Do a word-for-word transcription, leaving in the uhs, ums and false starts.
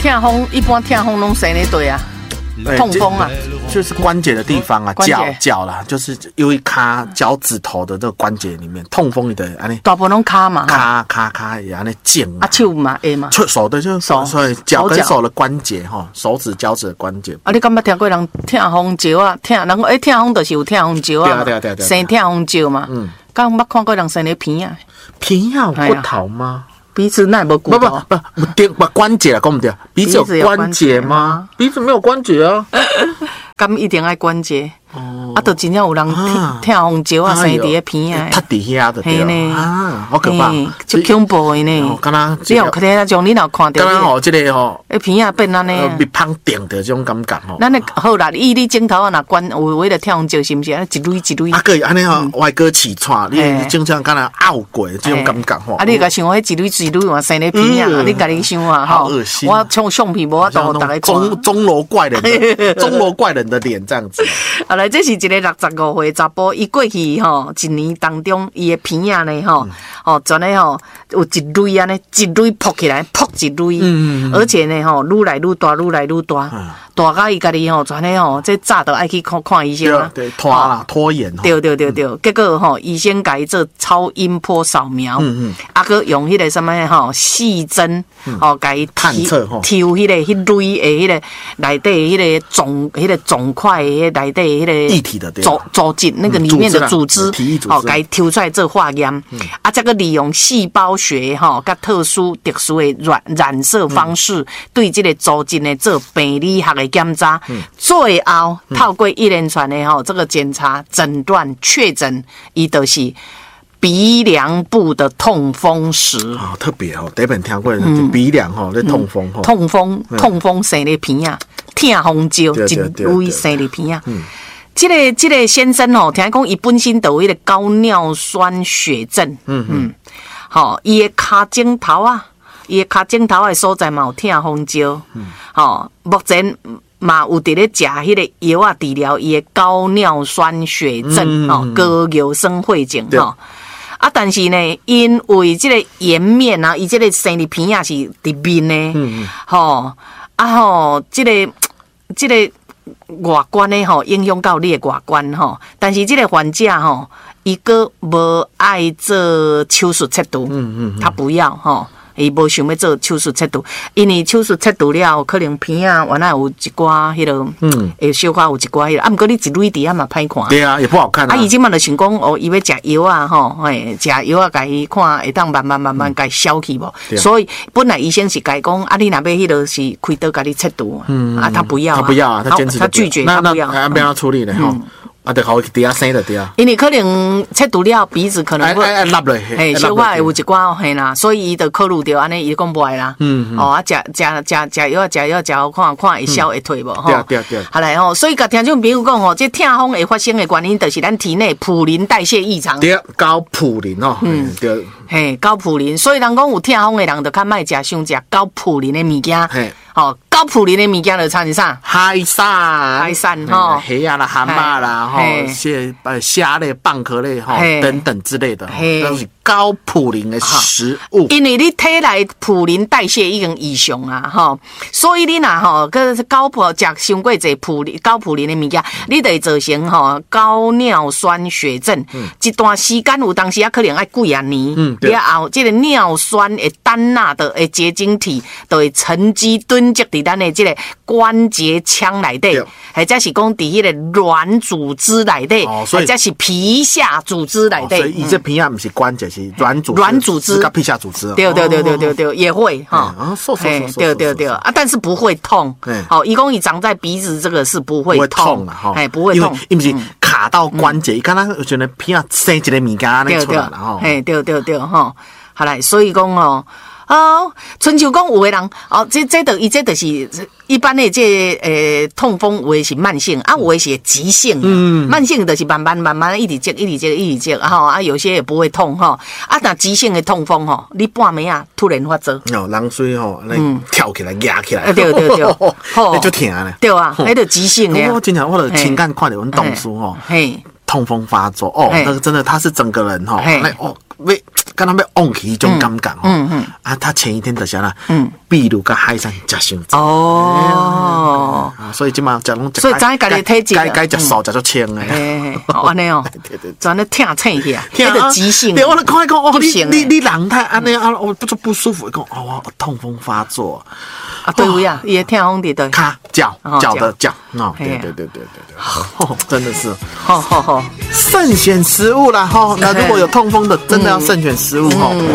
痛风一般痛风拢生咧对啊，痛风啊， 就是关节的地方啊，脚脚啦，就是因为卡脚趾头的这个关节里面痛风的安尼， 大部分拢卡嘛， 卡卡卡也安尼紧啊，手嘛会嘛， 手的就是手，所以脚跟手的关节哈，手指脚趾的关节。 啊，你敢捌听过人痛风石啊？痛人讲诶，痛风就是有痛风石啊， 对对对对， 生痛风石嘛。嗯，敢捌看过人生咧鼻啊？ 鼻啊有骨头吗？ 鼻子那也无骨头， 不不不，不关节了，讲不对，鼻子有关节吗？鼻子没有关节啊， 敢一定爱关节。哦，啊，就真正有人痛风石啊，生伫咧鼻啊， 塌伫遐的对啊，好可怕， 足恐怖的呢。 敢若你有看到种，你若看到， 敢若吼，这个吼， 诶，鼻啊变安尼， 被芳顶的这种感觉吼。 咱诶好啦，以你镜头啊，若关有为了痛风石，是毋是安尼一蕊一蕊？ 啊，个安尼吼，歪哥起喘，你正常敢若拗过这种感觉吼。 啊，你甲想迄一蕊一蕊嘛，生咧鼻啊，你甲你想啊， 好恶心。 我像相片无法度大家钟钟楼怪人的钟楼怪人的脸这样子。 啊，来，这是一个六十五岁查甫，伊过去吼一年当中，伊的鼻啊呢吼，哦，全咧吼有一蕊安尼，一蕊扑起来，扑一蕊，嗯嗯而且呢吼，愈来愈大，愈来愈大，嗯、大到伊家己吼，全咧吼，这早都爱去看看医生啊， 对，拖啦，拖延， 对对对对，嗯、结果吼，医生甲伊做超音波扫描，嗯嗯，啊个用迄个什么吼细针，哦，甲伊探测吼， 抽迄个迄蕊的迄个内底迄个肿，迄个肿块的迄内底迄个液体的组组织那个里面的组织，哦，甲伊抽出来做化验，啊，这个利用细胞学吼，甲特殊特殊的染染色方式，对这个组织呢做病理学的检查，最后透过一连串的吼这个检查诊断确诊，伊就是鼻梁部的痛风石。 哦，特别哦，第一本听过鼻梁吼，咧痛风吼， 痛风痛风生咧鼻啊，痛风石一蕊生咧鼻啊。这个这个先生哦，听讲伊本身就有迄个高尿酸血症，嗯嗯，好，伊的骹枕头啊，伊的骹枕头的所在嘛有痛风石，嗯，好，目前嘛有伫咧食迄个药啊治疗伊的高尿酸血症，哦，高尿酸血症，吼。啊，但是呢，因为这个颜面啊，伊这个生理片啊是伫面呢，嗯吼，啊吼，这个这个。外观的吼影响到你的外观吼，但是这个患者吼，伊个无爱做手术切除，嗯嗯，他不要吼，伊无想要做手术切除，因为手术切除了，可能片啊原来有一寡迄个，嗯，会小可有一寡迄个，啊，毋过你一蕊伫啊嘛歹看， 对啊，也不好看啊。 啊，伊即满就想讲哦，伊要食药啊吼，嘿，食药啊，甲伊看会当慢慢慢慢甲伊消去无，所以本来医生是甲伊讲，啊，你若要迄个是开刀甲你切除，嗯，啊，他不要， 他不要啊，他坚持他拒绝，他不要， 那那要处理呢吼。啊，就好底下生的对啊， 因为可能切除了鼻子可能会， 哎哎落落， 嘿，小可会有一寡嘿啦，所以伊就考虑到安尼，伊讲不爱啦，嗯，哦啊，食食食食药食药食好看看会消会退无吼， 对对对， 好来吼，所以甲听众朋友讲吼，这痛风会发生的原因，就是咱体内普林代谢异常， 对，高普林哦，嗯，对， 嘿，高普林，所以人讲有痛风的人，就较莫食伤食高普林的物件，嘿。哦，高普林的物件就参是啥？ 海产、 海产吼， 虾啊啦、蛤蟆啦，吼，蟹、呃虾类、蚌壳类哈等等之类的，都是高普林的食物。因为你体内普林代谢已经异常啊，吼，所以你若吼个高普食伤过济普林高普林的物件，你就会造成吼高尿酸血症。一段时间有当时啊，可能爱几啊年，了后这个尿酸的单钠的的结晶体就会沉积堆积伫咱的这个关节腔内底，或者是讲伫迄个软组织内底，或者是皮下组织内底。 所以伊这皮下不是关节，是软组软组织跟皮下组织。 对对对对对对，也会哈。 啊，瘦瘦瘦瘦。 对对对啊，但是不会痛。好，一共伊长在鼻子这个是不会痛啊， 哎，不会痛， 因为是卡到关节，伊敢若觉得皮下生一个物件安尼出来了吼。 嘿，对对对吼，好来，所以讲哦。哦，春秋讲有的人哦，这这的伊这就是一般的这呃痛风，有的是慢性啊，有的是急性。嗯，慢性的是慢慢慢慢一直接一直接一直接，哈啊，有些也不会痛哈。啊，那急性的痛风哈，你半暝啊突然发作， 哦，人水吼，嗯，跳起来压起来， 对对对， 那就疼咧。 对啊，那就急性的。 我经常我的情感看到阮同事吼，嘿，痛风发作哦，那个真的他是整个人哈，那哦。为跟他们往起一种感觉哈，嗯嗯，啊，他前一天的啥啦，嗯， 秘鲁跟海产吃伤济。 哦， 所以今嘛食拢， 所以咱家己体质， 该该食素食足清诶。 安尼哦，对对，专咧疼疼去啊，迄个急性。 对，我咧看讲，哦，你你你人太安尼啊，我不就不舒服，讲哦，痛风发作。 啊，对位啊，也痛风的对。 卡脚脚的脚，哦，对对对对对对，真的是， 好好好， 慎选食物啦哈。那如果有痛风的，真的要慎选食物哈。